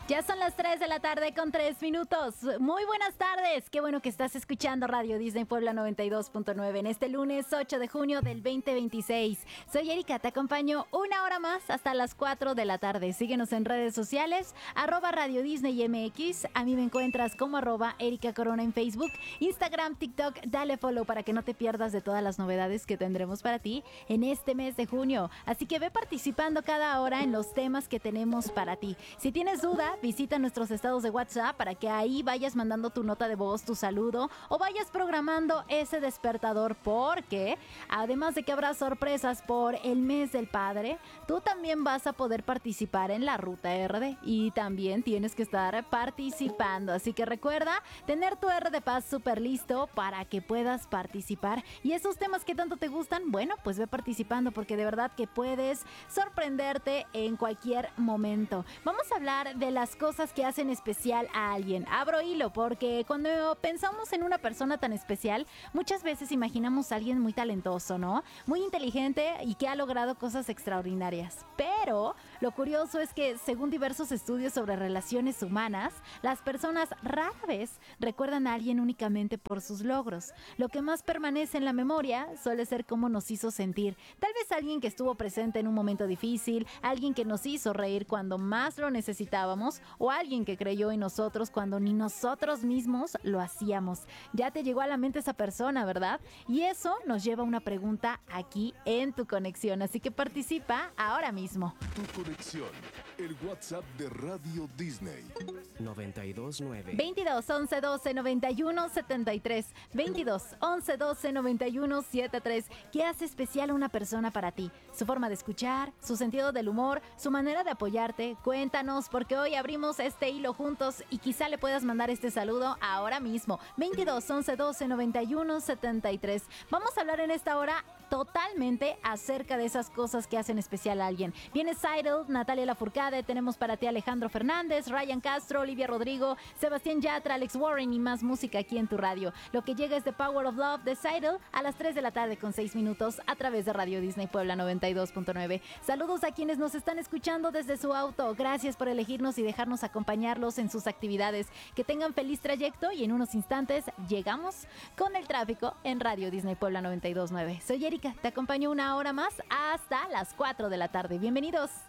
Ya son las 3 de la tarde con 3 minutos. Muy buenas tardes. Qué bueno que estás escuchando Radio Disney Puebla 92.9 en este lunes 8 de junio del 2026. Soy Erika, te acompaño una hora más hasta las 4 de la tarde. Síguenos en redes sociales, @Radio Disney MX. A mí me encuentras como @Erika Corona en Facebook, Instagram, TikTok. Dale follow para que no te pierdas de todas las novedades que tendremos para ti en este mes de junio. Así que ve participando cada hora en los temas que tenemos para ti. Si tienes duda, visita nuestros estados de WhatsApp para que ahí vayas mandando tu nota de voz, tu saludo o vayas programando ese despertador, porque además de que habrá sorpresas por el mes del padre, tú también vas a poder participar en la Ruta RD y también tienes que estar participando. Así que recuerda tener tu R de Paz súper listo para que puedas participar. Y esos temas que tanto te gustan, bueno, pues ve participando porque de verdad que puedes sorprenderte en cualquier momento. Vamos a hablar de las cosas que hacen especial a alguien. Abro hilo porque cuando pensamos en una persona tan especial, muchas veces imaginamos a alguien muy talentoso, ¿no? Muy inteligente y que ha logrado cosas extraordinarias. Pero lo curioso es que, según diversos estudios sobre relaciones humanas, las personas rara vez recuerdan a alguien únicamente por sus logros. Lo que más permanece en la memoria suele ser cómo nos hizo sentir. Tal vez alguien que estuvo presente en un momento difícil, alguien que nos hizo reír cuando más lo necesitábamos o alguien que creyó en nosotros cuando ni nosotros mismos lo hacíamos. Ya te llegó a la mente esa persona, ¿verdad? Y eso nos lleva a una pregunta aquí en Tu Conexión, así que participa ahora mismo. Tu Conexión, el WhatsApp de Radio Disney. 929 22 11 12 91 73 22 11 12 91 73. ¿Qué hace especial a una persona para ti? Su forma de escuchar, su sentido del humor, su manera de apoyarte. Cuéntanos, porque hoy abrimos este hilo juntos y quizá le puedas mandar este saludo ahora mismo. 22 11 12 91 73. Vamos a hablar en esta hora totalmente acerca de esas cosas que hacen especial a alguien. Viene Seidel, Natalia Lafourcade, tenemos para ti Alejandro Fernández, Ryan Castro, Olivia Rodrigo, Sebastián Yatra, Alex Warren y más música aquí en tu radio. Lo que llega es The Power of Love de Seidel a las 3 de la tarde con 6 minutos a través de Radio Disney Puebla 92.9. Saludos a quienes nos están escuchando desde su auto. Gracias por elegirnos y dejarnos acompañarlos en sus actividades. Que tengan feliz trayecto y en unos instantes llegamos con el tráfico en Radio Disney Puebla 92.9. Soy Erika, te acompaño una hora más hasta las 4 de la tarde. Bienvenidos.